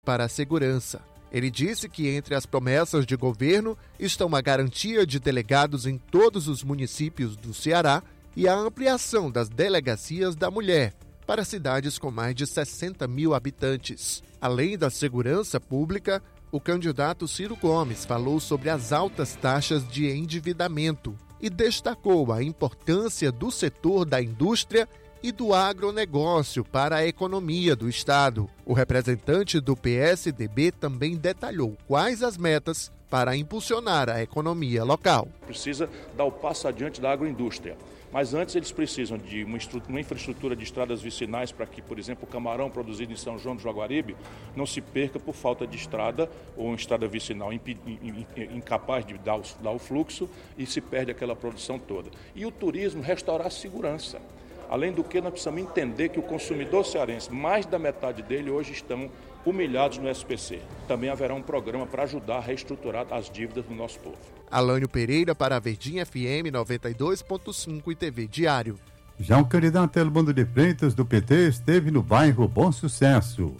para a segurança. Ele disse que entre as promessas de governo estão a garantia de delegados em todos os municípios do Ceará e a ampliação das delegacias da mulher para cidades com mais de 60 mil habitantes. Além da segurança pública, o candidato Ciro Gomes falou sobre as altas taxas de endividamento e destacou a importância do setor da indústria e do agronegócio para a economia do Estado. O representante do PSDB também detalhou quais as metas para impulsionar a economia local. Precisa dar o passo adiante da agroindústria, mas antes eles precisam de uma infraestrutura de estradas vicinais para que, por exemplo, o camarão produzido em São João do Jaguaribe não se perca por falta de estrada ou uma estrada vicinal incapaz de dar o fluxo e se perde aquela produção toda. E o turismo restaurar a segurança. Além do que, nós precisamos entender que o consumidor cearense, mais da metade dele, hoje estão humilhados no SPC. Também haverá um programa para ajudar a reestruturar as dívidas do nosso povo. Alânio Pereira para a Verdinha FM 92.5 e TV Diário. Já o candidato Elmano de Freitas do PT esteve no bairro Bom Sucesso.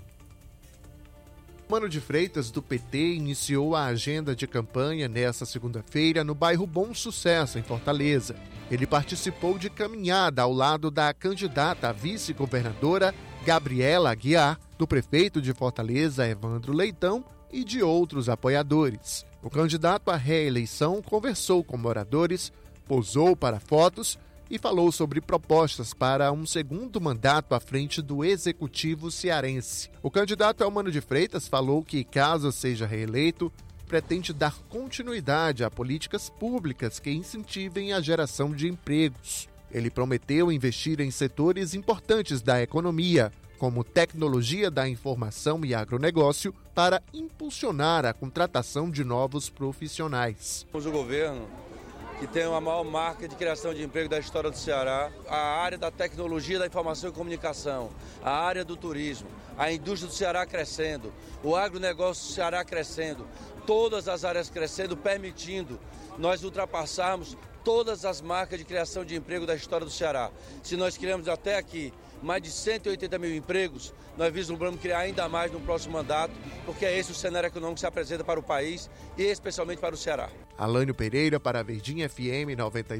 Elmano de Freitas do PT iniciou a agenda de campanha nesta segunda-feira no bairro Bom Sucesso, em Fortaleza. Ele participou de caminhada ao lado da candidata a vice-governadora Gabriela Aguiar, do prefeito de Fortaleza Evandro Leitão e de outros apoiadores. O candidato à reeleição conversou com moradores, posou para fotos e falou sobre propostas para um segundo mandato à frente do Executivo cearense. O candidato Elmano de Freitas falou que, caso seja reeleito, pretende dar continuidade a políticas públicas que incentivem a geração de empregos. Ele prometeu investir em setores importantes da economia, como tecnologia da informação e agronegócio, para impulsionar a contratação de novos profissionais. O governo que tem a maior marca de criação de emprego da história do Ceará, a área da tecnologia da informação e comunicação, a área do turismo, a indústria do Ceará crescendo, o agronegócio do Ceará crescendo, todas as áreas crescendo, permitindo nós ultrapassarmos todas as marcas de criação de emprego da história do Ceará. Se nós criamos até aqui mais de 180 mil empregos, nós vislumbramos criar ainda mais no próximo mandato, porque é esse o cenário econômico que se apresenta para o país e especialmente para o Ceará. Alânio Pereira para a Verdinha FM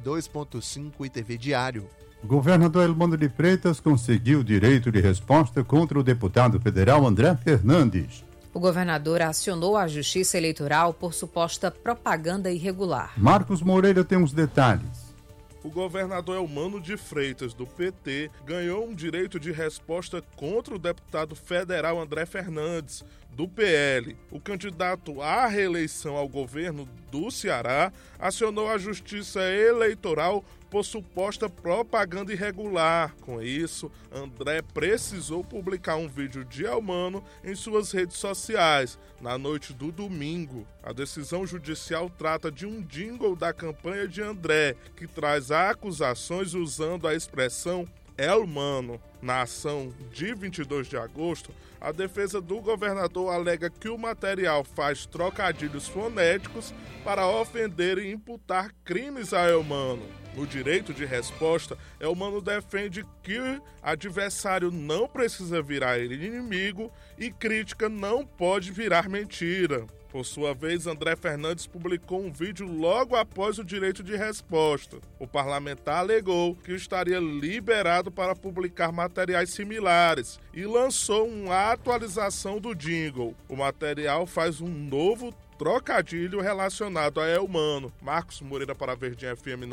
92.5 e TV Diário. O governador Elmano de Freitas conseguiu direito de resposta contra o deputado federal André Fernandes. O governador acionou a Justiça Eleitoral por suposta propaganda irregular. Marcos Moreira tem os detalhes. O governador Elmano de Freitas, do PT, ganhou um direito de resposta contra o deputado federal André Fernandes, do PL. O candidato à reeleição ao governo do Ceará acionou a Justiça Eleitoral por suposta propaganda irregular. Com isso, André precisou publicar um vídeo de Elmano em suas redes sociais na noite do domingo. A decisão judicial trata de um jingle da campanha de André, que traz acusações usando a expressão Elmano. Na ação de 22 de agosto, a defesa do governador alega que o material faz trocadilhos fonéticos para ofender e imputar crimes a Elmano. No direito de resposta, Elmano defende que adversário não precisa virar inimigo e crítica não pode virar mentira. Por sua vez, André Fernandes publicou um vídeo logo após o direito de resposta. O parlamentar alegou que estaria liberado para publicar materiais similares e lançou uma atualização do jingle. O material faz um novo trocadilho relacionado a Elmano. Marcos Moreira para a Verdinha FM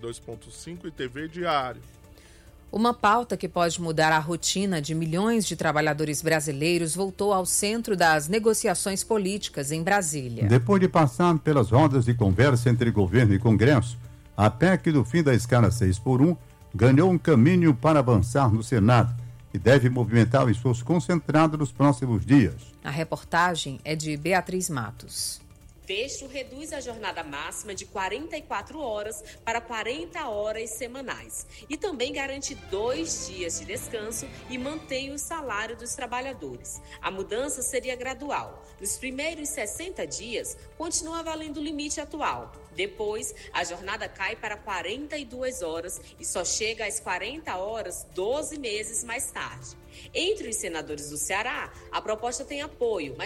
92.5 e TV Diário. Uma pauta que pode mudar a rotina de milhões de trabalhadores brasileiros voltou ao centro das negociações políticas em Brasília. Depois de passar pelas rodas de conversa entre governo e Congresso, a PEC do fim da escala 6x1 ganhou um caminho para avançar no Senado e deve movimentar o esforço concentrado nos próximos dias. A reportagem é de Beatriz Matos. Texto reduz a jornada máxima de 44 horas para 40 horas semanais e também garante 2 dias de descanso e mantém o salário dos trabalhadores. A mudança seria gradual. Nos primeiros 60 dias, continua valendo o limite atual. Depois, a jornada cai para 42 horas e só chega às 40 horas 12 meses mais tarde. Entre os senadores do Ceará, a proposta tem apoio, mas